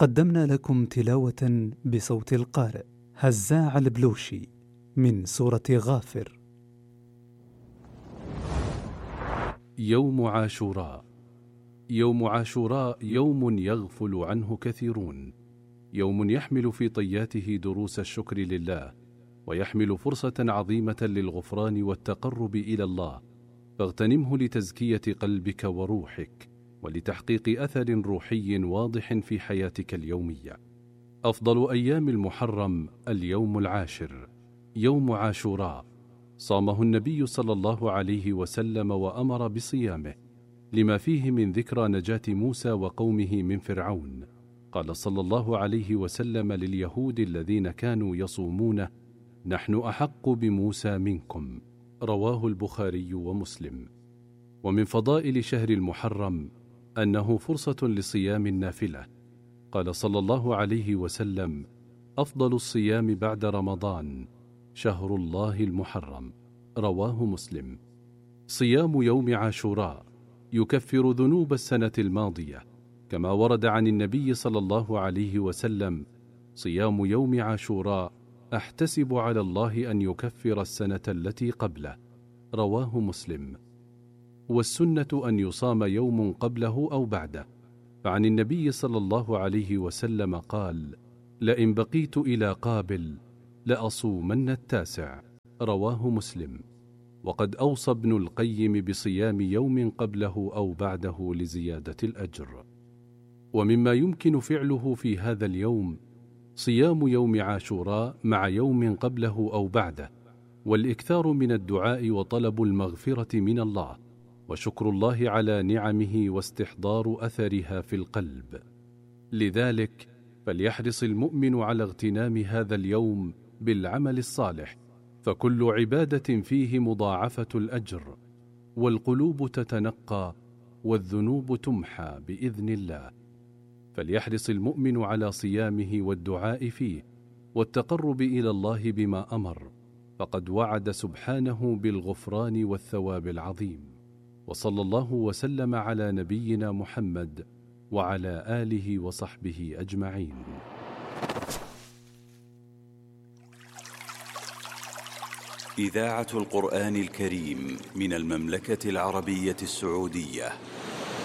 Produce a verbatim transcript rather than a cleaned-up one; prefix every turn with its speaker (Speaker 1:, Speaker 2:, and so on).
Speaker 1: قدمنا لكم تلاوة بصوت القارئ هزاع البلوشي من سورة غافر.
Speaker 2: يوم عاشوراء. يوم عاشوراء يوم يغفل عنه كثيرون، يوم يحمل في طياته دروس الشكر لله، ويحمل فرصة عظيمة للغفران والتقرب إلى الله، فاغتنمه لتزكية قلبك وروحك، ولتحقيق أثر روحي واضح في حياتك اليومية. أفضل أيام المحرم اليوم العاشر، يوم عاشوراء، صامه النبي صلى الله عليه وسلم وأمر بصيامه، لما فيه من ذكرى نجاة موسى وقومه من فرعون. قال صلى الله عليه وسلم لليهود الذين كانوا يصومونه: نحن أحق بموسى منكم. رواه البخاري ومسلم. ومن فضائل شهر المحرم أنه فرصة لصيام النافلة. قال صلى الله عليه وسلم: أفضل الصيام بعد رمضان شهر الله المحرم. رواه مسلم. صيام يوم عاشوراء يكفر ذنوب السنة الماضية، كما ورد عن النبي صلى الله عليه وسلم: صيام يوم عاشوراء أحتسب على الله أن يكفر السنة التي قبله. رواه مسلم. والسنة أن يصام يوم قبله أو بعده، فعن النبي صلى الله عليه وسلم قال: لئن بقيت إلى قابل لأصومن التاسع. رواه مسلم. وقد أوصى ابن القيم بصيام يوم قبله أو بعده لزيادة الأجر. ومما يمكن فعله في هذا اليوم صيام يوم عاشوراء مع يوم قبله أو بعده، والإكثار من الدعاء وطلب المغفرة من الله، وشكر الله على نعمه واستحضار أثرها في القلب. لذلك فليحرص المؤمن على اغتنام هذا اليوم بالعمل الصالح، فكل عبادة فيه مضاعفة الأجر، والقلوب تتنقى والذنوب تمحى بإذن الله. فليحرص المؤمن على صيامه والدعاء فيه والتقرب إلى الله بما أمر، فقد وعد سبحانه بالغفران والثواب العظيم. وصلى الله وسلم على نبينا محمد وعلى آله وصحبه أجمعين.
Speaker 3: إذاعة القرآن الكريم من المملكة العربية السعودية.